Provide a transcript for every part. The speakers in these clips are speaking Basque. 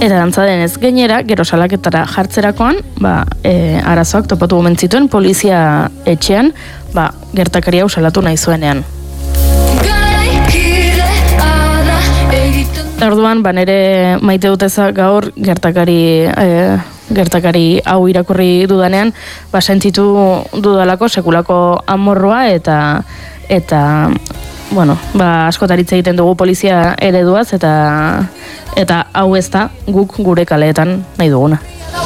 Eta dantza denez gainera, gero salaketara jartzerakoan, arazoak topatu gomen zituen polizia etxean, gertakari hau salatu nahi zuenean. Orduan, nere maite duteza gaur gertakari hau irakurri dudanean, sentitu dudalako sekulako amorrua eta askotaritza egiten dugu polizia ereduaz eta hau ez da guk gure kaleetan nahi duguna.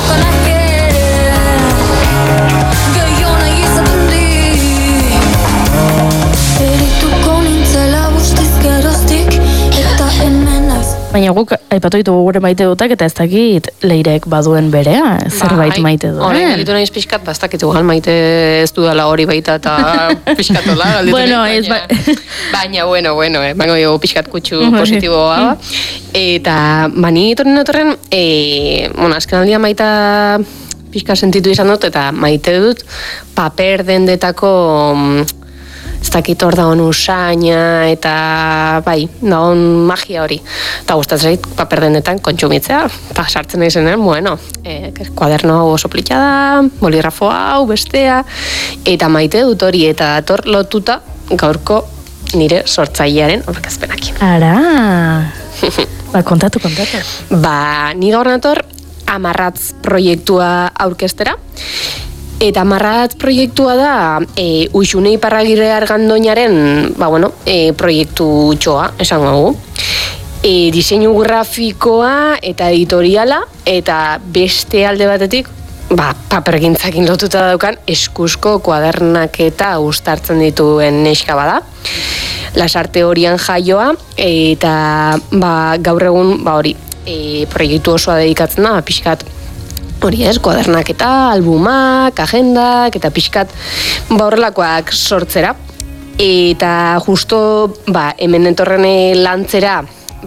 Baina guk aipatu ditugu gure maite dutak eta ez dakit Leirek baduen berea, zerbait maite du. Hori, galitu nahiz pixkat, ez dakit igual maite ez dudala hori baita eta pixkatola. Baina, bango dugu pixkat kutsu positiboa. Eta, ni torren, azken aldia maita pixka sentitu izan dut, eta maite dut paper dendetako ez dakit hor dagoen usaina eta da hon magia hori. Eta gustatzen zait paper dendetan kontsumitzea, eta sartzen nahi zenean, kuaderno hau oso plitxa da, boligrafo hau, bestea, eta maite dut hori, eta dator lotuta gaurko nire sortzailearen aurkezpenakin. Ara! Kontatu. Ni gaur nator Amarratz proiektua aurkeztera. Eta Amarratz proiektua da Uxune Iparragirre Argandoñaren proiektu txoa, esango dugu. Diseinu grafikoa eta editoriala, eta beste alde batetik papergintzakin lotuta daukan eskuzko kuadernak eta uztartzen dituen neska bada. Lasarte Horian jaioa, eta gaur egun proiektu osoa dedikatzen da, pixkat hori ez, kuadernak eta albumak, agendak, eta pixkat horrelakoak sortzera. Eta justo hemen entorren lantzera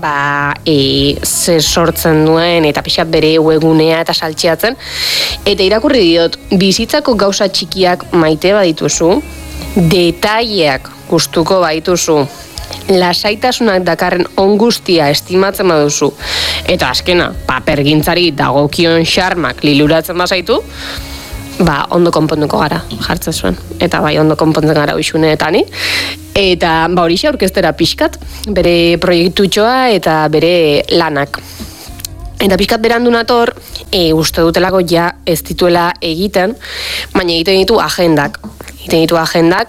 ze sortzen duen eta pixkat bere webgunea eta saltxeatzen. Eta irakurri diot, bizitzako gauza txikiak maite badituzu, detaileak gustuko badituzu, lasaitasunak dakarren ongustia estimatzen baduzu, eta azkena, papergintzari dagokion xarmak liluratzen bazaitu, ondo konponduko gara, jartzen zuen. Eta ondo konpontzen gara Uxuneetani. Eta hori xe aurkeztera pixkat, bere proiektutxoa eta bere lanak. Eta pixkat berandu nator, uste dutelako ja ez dituela egiten, baina egiten ditu agendak.